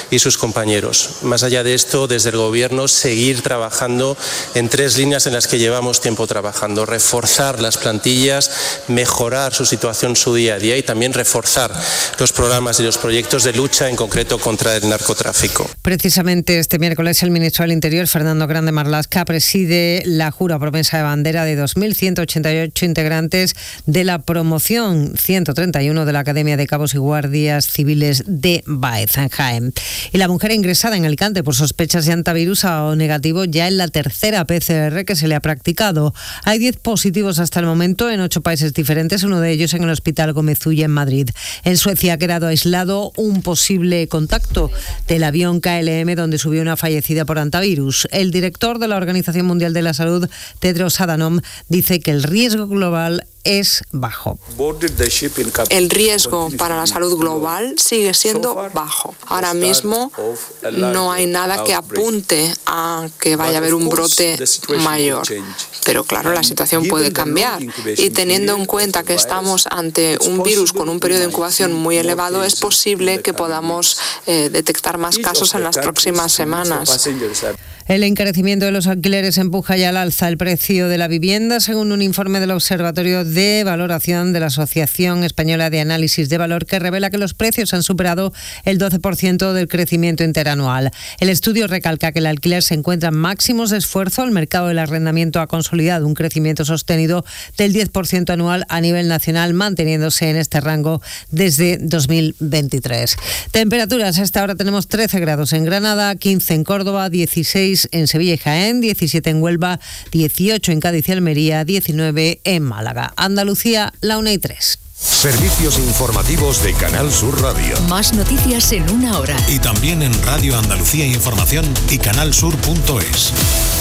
y sus compañeros. Más allá de esto, desde el Gobierno, seguir trabajando en 3 líneas en las que llevamos tiempo trabajando: reforzar las plantillas, mejorar su situación, su día a día, y también reforzar los programas y los proyectos de lucha, en concreto contra el narcotráfico. Precisamente este miércoles el ministro del Interior, Fernando Grande Marlaska, preside la jura promesa de bandera de 2.188 integrantes de la promoción 131 de la Academia de Cabos y Guardias Civiles de Baeza, en Jaén. Y la mujer ingresada en Alicante por sospechas de hantavirus ha dado negativo ya en la tercera PCR que se le ha practicado. Hay 10 positivos hasta el momento en 8 países diferentes, uno de ellos en el Hospital Gómez Ulla en Madrid. En Suecia ha quedado aislado un posible contacto del avión KLM donde subió una fallecida por hantavirus. El director de la Organización Mundial de la Salud, Tedros Adhanom, dice que el riesgo global es bajo. El riesgo para la salud global sigue siendo bajo. Ahora mismo no hay nada que apunte a que vaya a haber un brote mayor. Pero claro, la situación puede cambiar. Y teniendo en cuenta que estamos ante un virus con un periodo de incubación muy elevado, es posible que podamos detectar más casos en las próximas semanas. El encarecimiento de los alquileres empuja ya al alza el precio de la vivienda, según un informe del Observatorio de Valoración de la Asociación Española de Análisis de Valor, que revela que los precios han superado el 12% del crecimiento interanual. El estudio recalca que el alquiler se encuentra en máximos de esfuerzo. El mercado del arrendamiento ha consolidado un crecimiento sostenido del 10% anual a nivel nacional, manteniéndose en este rango desde 2023. Temperaturas: a esta hora tenemos 13 grados en Granada, 15 en Córdoba, 16 en Sevilla y Jaén, 17 en Huelva, 18 en Cádiz y Almería, 19 en Málaga. Andalucía, la 1:03. Servicios informativos de Canal Sur Radio. Más noticias en una hora. Y también en Radio Andalucía Información y canalsur.es.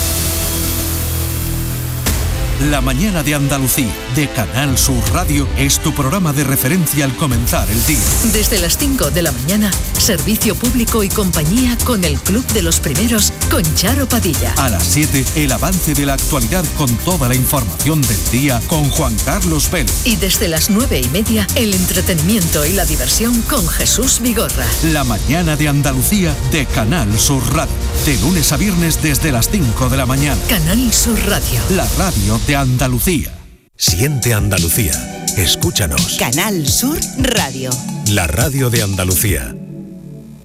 La mañana de Andalucía, de Canal Sur Radio, es tu programa de referencia al comenzar el día. Desde las 5 de la mañana, servicio público y compañía con el Club de los Primeros, con Charo Padilla. A las 7, el avance de la actualidad con toda la información del día con Juan Carlos Vélez. Y desde las 9:30, el entretenimiento y la diversión con Jesús Vigorra. La mañana de Andalucía, de Canal Sur Radio. De lunes a viernes desde las 5 de la mañana. Canal Sur Radio. La radio de Andalucía. Siente Andalucía. Escúchanos. Canal Sur Radio. La radio de Andalucía.